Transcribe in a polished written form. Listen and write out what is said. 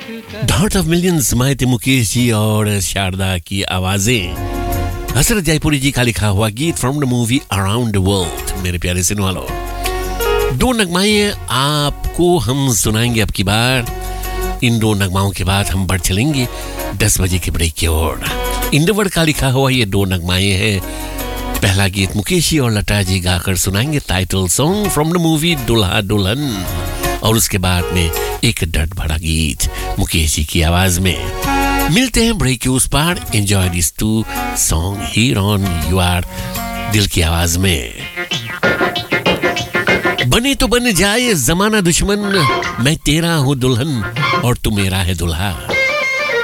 Dot of millions माइती मुकेश जी और शारदा की आवाजें, हसरत जयपुरी जी का लिखा हुआ गीत from the movie around the world. मेरे प्यारे सुनने वालों, दो नगमाएं आपको हम सुनाएंगे अब की बार। इन दो नगमाओं के बाद हम बढ़ चलेंगे 10 बजे के ब्रेक की ओर। इंडोवर का लिखा हुआ ये दो नगमाएं हैं। पहला गीत मुकेश जी और लता जी गाकर सुनाएंगे, title song from the movie दुल्हा दुल्हन, और उसके बाद में एक दर्द भरा गीत मुकेश जी की आवाज में। मिलते हैं ब्रेक के उस पार। Enjoy this two song here on your दिल की आवाज में। बने तो बन जाए जमाना दुश्मन, मैं तेरा हूं दुल्हन और तू मेरा है दुल्हा।